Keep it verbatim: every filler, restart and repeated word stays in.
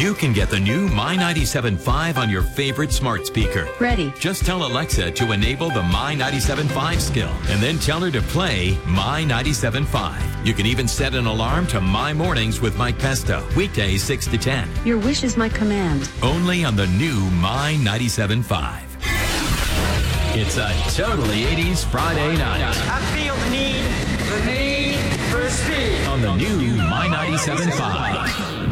You can get the new My ninety-seven point five on your favorite smart speaker. Ready. Just tell Alexa to enable the My ninety-seven point five skill and then tell her to play My ninety-seven point five. You can even set an alarm to My Mornings with Mike Pesto, weekdays six to ten. Your wish is my command. Only on the new My ninety-seven point five. It's a totally eighties Friday night. I feel the need, the need for speed. On the new My ninety-seven point five.